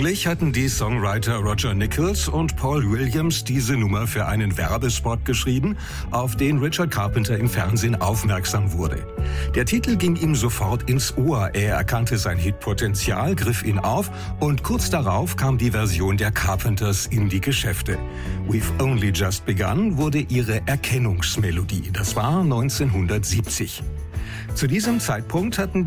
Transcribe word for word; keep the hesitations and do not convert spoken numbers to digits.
Ursprünglich hatten die Songwriter Roger Nichols und Paul Williams diese Nummer für einen Werbespot geschrieben, auf den Richard Carpenter im Fernsehen aufmerksam wurde. Der Titel ging ihm sofort ins Ohr. Er erkannte sein Hitpotenzial, griff ihn auf und kurz darauf kam die Version der Carpenters in die Geschäfte. We've Only Just Begun wurde ihre Erkennungsmelodie. Das war neunzehnhundertsiebzig. Zu diesem Zeitpunkt hatten